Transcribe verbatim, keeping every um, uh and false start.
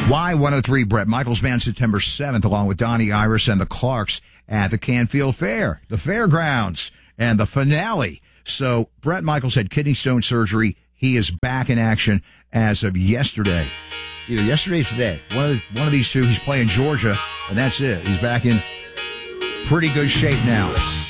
Y one oh three, Bret Michaels Band, September seventh, along with Donnie Iris and the Clarks at the Canfield Fair, the fairgrounds, and the finale. So Bret Michaels had kidney stone surgery. He is back in action as of yesterday. Either yesterday or today. One of, the, one of these two. He's playing Georgia, and that's it. He's back in pretty good shape now.